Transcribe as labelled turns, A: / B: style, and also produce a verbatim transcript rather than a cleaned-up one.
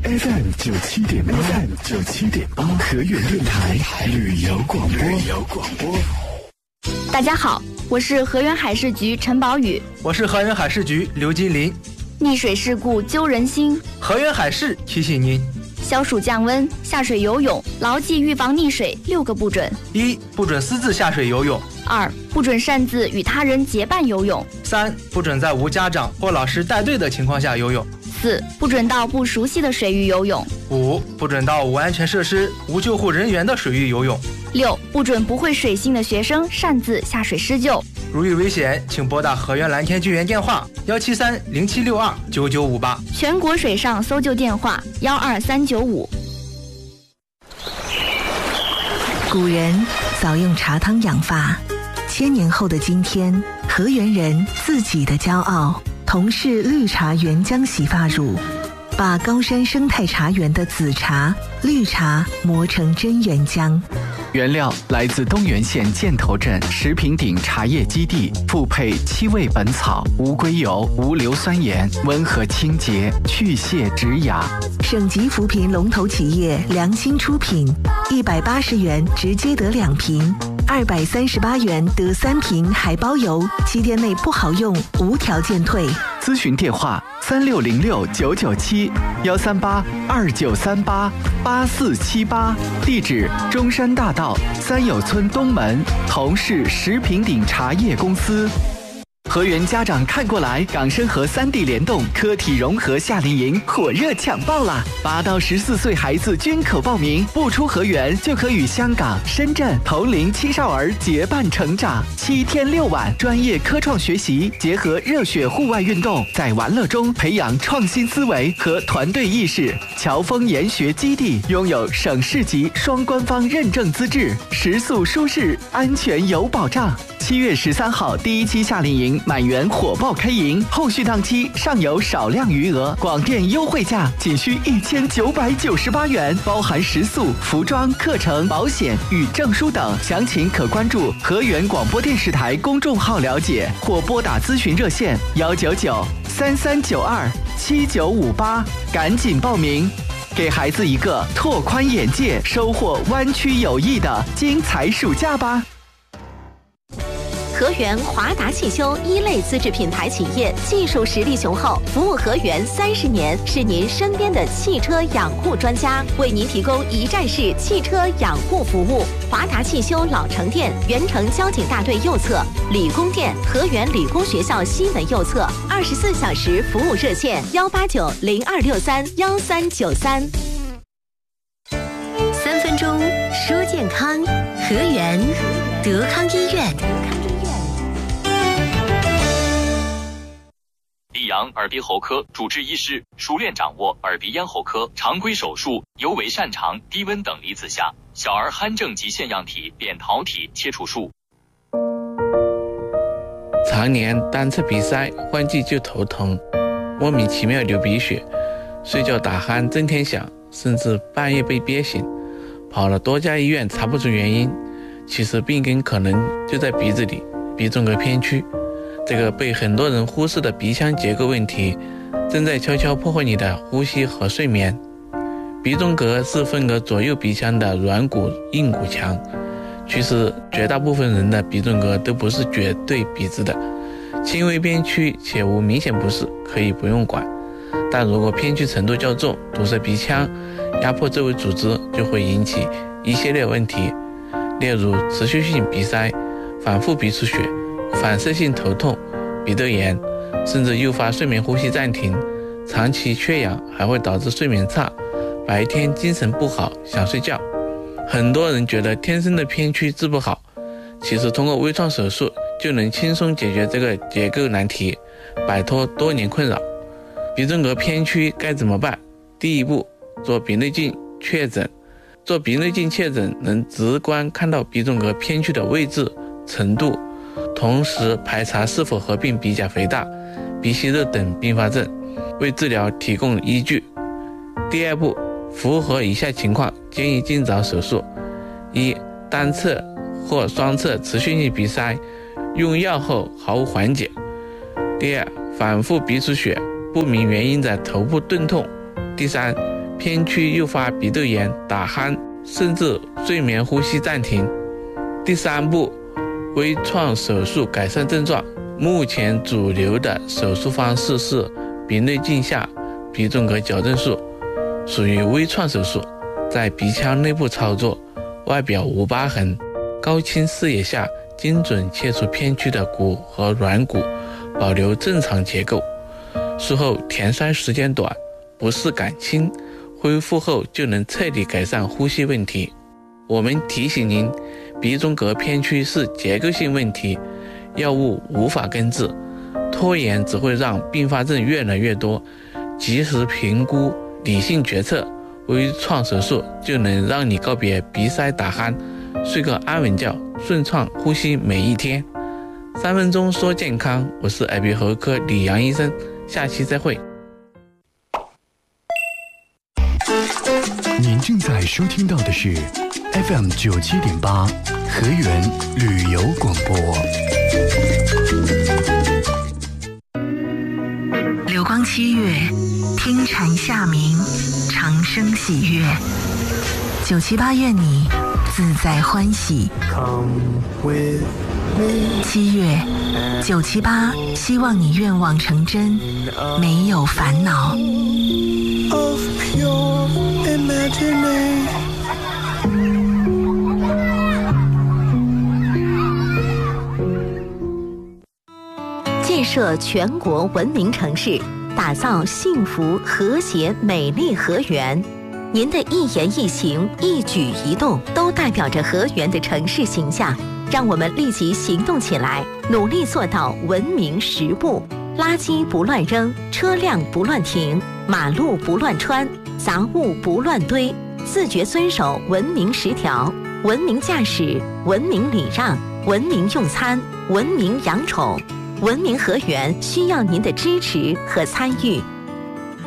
A: F M 九七点八 ，F M 九七点八，河源电台旅游广播。旅游广播。
B: 大家好，我是河源海事局陈宝宇，
C: 我是河源海事局刘金林。
B: 溺水事故揪人心，
C: 河源海事提醒您：
B: 消暑降温，下水游泳，牢记预防溺水六个不准：
C: 一、不准私自下水游泳；
B: 二、不准擅自与他人结伴游泳；
C: 三、不准在无家长或老师带队的情况下游泳；
B: 四、不准到不熟悉的水域游泳；
C: 五、不准到无安全设施、无救护人员的水域游泳；
B: 六、不准不会水性的学生擅自下水施救。
C: 如遇危险，请拨打河源蓝天救援电话幺七三零七六二九九五八，
B: 全国水上搜救电话幺二三九五。
D: 古人早用茶汤养发，千年后的今天，河源人自己的骄傲，同是绿茶原浆洗发乳，把高山生态茶园的紫茶、绿茶磨成真原浆。
E: 原料来自东源县箭头镇石坪顶茶叶基地，复配七味本草、无硅油、无硫酸盐，温和清洁，去屑止痒。
D: 省级扶贫龙头企业良心出品，一百八十元直接得两瓶，二百三十八元得三瓶，还包邮，七天内不好用，无条件退。
E: 咨询电话：三六零六九九七幺三八二九三八八四七八，地址中山大道三友村东门，同是石坪顶茶叶公司。河源家长看过来，港深河三地联动科体融合夏令营火热抢报啦！八到十四岁孩子均可报名，不出河源就可与香港、深圳同龄青少儿结伴成长。七天六晚，专业科创学习，结合热血户外运动，在玩乐中培养创新思维和团队意识。侨丰研学基地拥有省市级双官方认证资质，食宿舒适，安全有保障。七月十三号第一期夏令营满员火爆开营，后续档期尚有少量余额，广电优惠价仅需一千九百九十八元，包含食宿、服装、课程、保险与证书等。详情可关注河源广播电视台公众号了解，或拨打咨询热线幺九九三三九二七九五八，赶紧报名，给孩子一个拓宽眼界、收获湾区友谊的精彩暑假吧。
F: 河源华达汽修一类资质品牌企业，技术实力雄厚，服务河源三十年，是您身边的汽车养护专家，为您提供一站式汽车养护服务。华达汽修老城店，原城交警大队右侧；理工店，河源理工学校西门右侧。二十四小时服务热线：幺八九零二六三幺三九三。
G: 三分钟说健康，河源德康医院。
H: 溧阳耳鼻喉科主治医师，熟练掌握耳鼻咽喉科常规手术，尤为擅长低温等离子下小儿鼾症及腺样体扁桃体切除术。
I: 常年单侧鼻塞，换季就头疼，莫名其妙流鼻血，睡觉打鼾震天响，甚至半夜被憋醒，跑了多家医院查不出原因，其实病根可能就在鼻子里，鼻中隔偏曲。这个被很多人忽视的鼻腔结构问题，正在悄悄破坏你的呼吸和睡眠。鼻中隔是分隔左右鼻腔的软骨硬骨墙，其实绝大部分人的鼻中隔都不是绝对笔直的，轻微偏曲且无明显不适可以不用管，但如果偏曲程度较重，堵塞鼻腔，压迫周围组织，就会引起一系列问题，例如持续性鼻塞、反复鼻出血、反射性头痛、鼻窦炎，甚至诱发睡眠呼吸暂停。长期缺氧还会导致睡眠差，白天精神不好，想睡觉。很多人觉得天生的偏曲治不好，其实通过微创手术就能轻松解决这个结构难题，摆脱多年困扰。鼻中隔偏曲该怎么办？第一步，做鼻内镜确诊。做鼻内镜确诊能直观看到鼻中隔偏曲的位置、程度，同时排查是否合并鼻甲肥大、鼻息肉等并发症，为治疗提供依据。第二步，符合以下情况建议尽早手术：一、单侧或双侧持续性鼻塞，用药后毫无缓解；第二，反复鼻出血，不明原因的头部钝痛；第三， 偏区诱发鼻窦炎、打鼾，甚至睡眠呼吸暂停。第三步，微创手术改善症状。目前主流的手术方式是鼻内镜下鼻中隔矫正术，属于微创手术，在鼻腔内部操作，外表无疤痕，高清视野下精准切除偏曲的骨和软骨，保留正常结构。术后填塞时间短，不适感轻，恢复后就能彻底改善呼吸问题。我们提醒您，鼻中隔偏曲是结构性问题，药物无法根治，拖延只会让并发症越来越多。及时评估，理性决策，微创手术就能让你告别鼻塞打鼾，睡个安稳觉，顺畅呼吸每一天。三分钟说健康，我是耳鼻喉科李阳医生，下期再会。
A: 您正在收听到的是 F M 九七点八河源旅游广播。
D: 流光七月，听蝉夏鸣，长声喜悦。九七八愿你自在欢喜。七月，九七八希望你愿望成真，没有烦恼。
F: 建设全国文明城市，打造幸福和谐美丽河源。您的一言一行、一举一动都代表着河源的城市形象。让我们立即行动起来，努力做到文明十步：垃圾不乱扔，车辆不乱停，马路不乱穿，杂物不乱堆，自觉遵守文明十条，文明驾驶，文明礼让，文明用餐，文明养宠。文明河源需要您的支持和参与。